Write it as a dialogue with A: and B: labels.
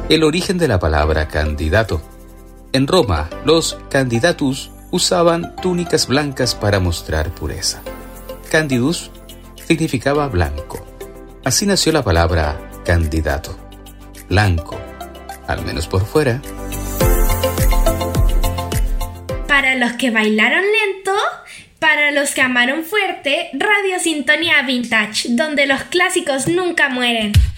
A: El origen de la palabra candidato. En Roma, los candidatus usaban túnicas blancas para mostrar pureza. Candidus significaba blanco. Así nació la palabra candidato. Blanco, al menos por fuera.
B: Para los que bailaron lento, para los que amaron fuerte, Radio Sintonía Vintage, donde los clásicos nunca mueren.